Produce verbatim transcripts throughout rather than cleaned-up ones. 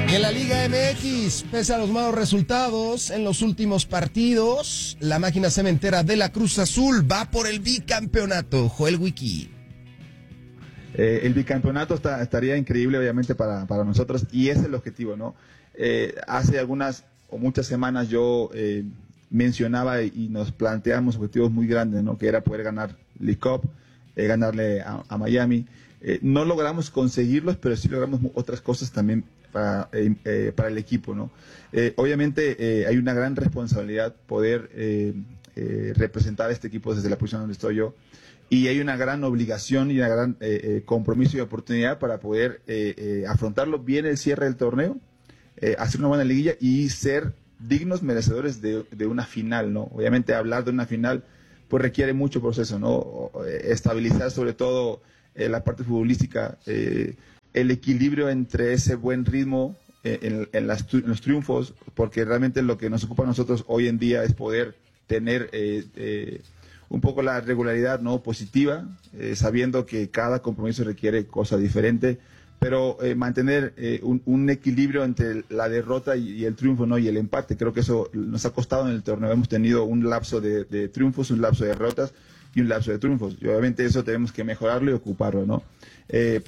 En la Liga M X, pese a los malos resultados en los últimos partidos, la máquina cementera de la Cruz Azul va por el bicampeonato. Joel Wiki. Eh, el bicampeonato está, estaría increíble, obviamente, para, para nosotros, y ese es el objetivo, ¿no? Eh, hace algunas o muchas semanas yo eh, mencionaba y nos planteamos objetivos muy grandes, ¿no? Que era poder ganar League Cup, eh, ganarle a, a Miami. Eh, no logramos conseguirlos, pero sí logramos otras cosas también para, eh, eh, para el equipo, ¿no? Eh, obviamente eh, hay una gran responsabilidad poder eh, eh, representar a este equipo desde la posición donde estoy yo, y hay una gran obligación y un gran eh, eh, compromiso y oportunidad para poder eh, eh, afrontarlo bien el cierre del torneo, eh, hacer una buena liguilla y ser dignos merecedores de, de una final, ¿no? Obviamente hablar de una final pues requiere mucho proceso, ¿no? Estabilizar sobre todo eh, la parte futbolística, eh, el equilibrio entre ese buen ritmo eh, en, en, las, en los triunfos, porque realmente lo que nos ocupa a nosotros hoy en día es poder tener eh, eh, un poco la regularidad, ¿no? Positiva, eh, sabiendo que cada compromiso requiere cosa diferente, pero eh, mantener eh, un, un equilibrio entre la derrota y, y el triunfo, ¿no? Y el empate. Creo que eso nos ha costado en el torneo. Hemos tenido un lapso de, de triunfos, un lapso de derrotas y un lapso de triunfos. Y obviamente eso tenemos que mejorarlo y ocuparlo, ¿no? Eh...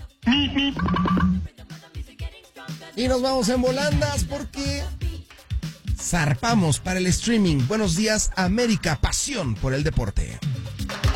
Y nos vamos en volandas porque zarpamos para el streaming. Buenos días, América, pasión por el deporte.